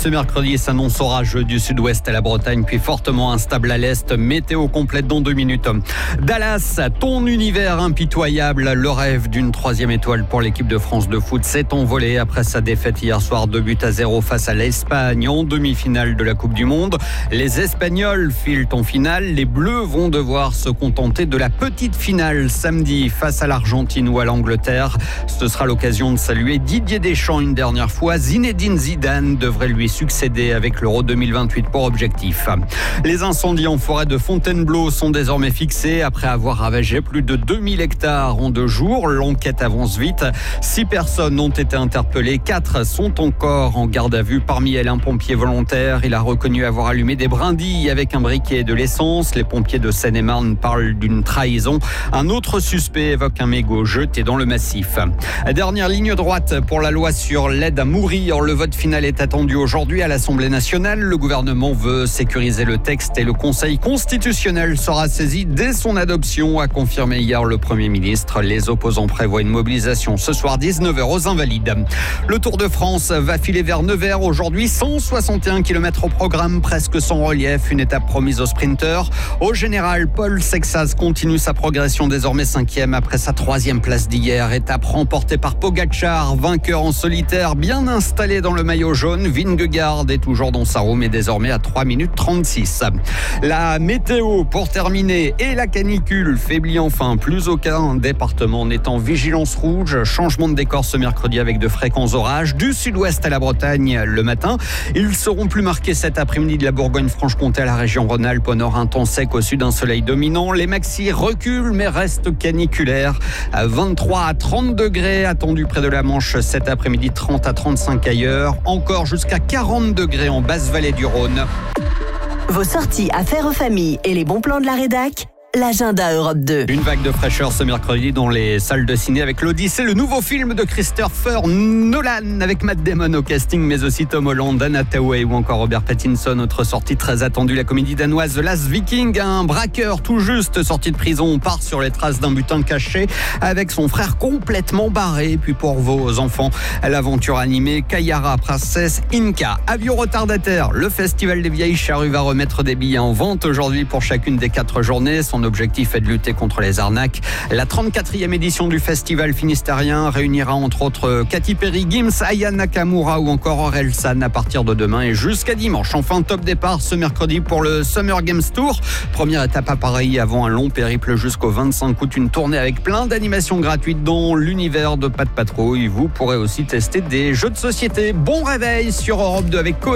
ce mercredi s'annonce orageux du sud-ouest à la Bretagne, puis fortement instable à l'est. Météo complète dans 2 minutes. Dallas, ton univers impitoyable. Le rêve d'une 3e étoile pour l'équipe de France de foot s'est envolé après sa défaite hier soir 2-0 face à l'Espagne en demi-finale de la Coupe du Monde. Les Espagnols filent en finale. Les Bleus vont devoir se contenter de la petite finale samedi face à l'Argentine ou à l'Angleterre. Ce sera l'occasion de saluer Didier Deschamps une dernière fois. Zinedine Zidane devrait lui succéder avec l'Euro 2028 pour objectif. Les incendies en forêt de Fontainebleau sont désormais fixés après avoir ravagé plus de 2000 hectares en 2 jours. L'enquête avance vite. 6 personnes ont été interpellées. 4 sont encore en garde à vue. Parmi elles, un pompier volontaire. Il a reconnu avoir allumé des brindilles avec un briquet et de l'essence. Les pompiers de Seine-et-Marne parlent d'une trahison. Un autre suspect évoque un mégot jeté dans le massif. Dernière ligne droite pour la loi sur l'aide à mourir. Le vote final est attendu aujourd'hui à l'Assemblée nationale. Le gouvernement veut sécuriser le texte et le Conseil constitutionnel sera saisi dès son adoption, a confirmé hier le Premier ministre. Les opposants prévoient une mobilisation ce soir 19h aux Invalides. Le Tour de France va filer vers Nevers aujourd'hui. 161 km au programme, presque sans relief. Une étape promise aux sprinteurs. Au général, Paul Sexas continue sa progression, désormais 5e après sa 3e place d'hier. Étape remportée par Pogacar, vainqueur en solitaire, bien installé dans le maillot jaune. Vingegaard est toujours dans sa roue, mais désormais à 3 minutes 36. La météo pour terminer et la canicule faiblit enfin. Plus aucun département n'est en vigilance rouge. Changement de décor ce mercredi avec de fréquents orages du sud-ouest à la Bretagne le matin. Ils seront plus marqués cet après-midi de la Bourgogne-Franche-Comté à la région Rhône-Alpes. Au nord, un temps sec, au sud, un soleil dominant. Les maxis reculent mais restent caniculaires. À 23 à 30 degrés attendus près de la Manche cet après-midi, 30 à 35 ailleurs. Encore jusqu'à 40 degrés en basse vallée du Rhône. Vos sorties affaires aux familles et les bons plans de la rédac, l'agenda Europe 2. Une vague de fraîcheur ce mercredi dans les salles de ciné avec l'Odyssée, le nouveau film de Christopher Nolan avec Matt Damon au casting, mais aussi Tom Holland, Anna Thaoué ou encore Robert Pattinson. Autre sortie très attendue, la comédie danoise The Last Viking. Un braqueur tout juste sorti de prison part sur les traces d'un butin caché avec son frère complètement barré. Puis pour vos enfants, l'aventure animée Kayara Princess Inca. Avion retardataire, le Festival des Vieilles Charrues va remettre des billets en vente aujourd'hui pour chacune des 4 journées. Son objectif est de lutter contre les arnaques. La 34e édition du festival finistérien réunira entre autres Katy Perry, Gims, Aya Nakamura ou encore Orelsan à partir de demain et jusqu'à dimanche. Enfin, top départ ce mercredi pour le Summer Games Tour. Première étape à Paris avant un long périple jusqu'au 25 août. Une tournée avec plein d'animations gratuites dont l'univers de Pat' Patrouille. Vous pourrez aussi tester des jeux de société. Bon réveil sur Europe 2 avec